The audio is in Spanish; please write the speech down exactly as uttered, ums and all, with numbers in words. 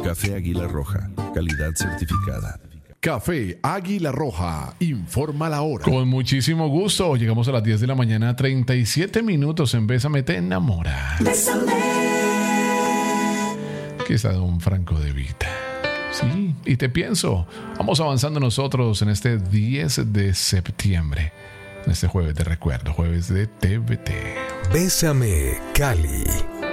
Café Águila Roja, calidad certificada. Café Águila Roja, informa la hora. Con muchísimo gusto, llegamos a las diez de la mañana, treinta y siete minutos en Bésame te enamora. Bésame. Aquí está don Franco De Vita. Sí, y te pienso. Vamos avanzando nosotros en este diez de septiembre. En este jueves de recuerdo, jueves de T V T. Bésame, Cali.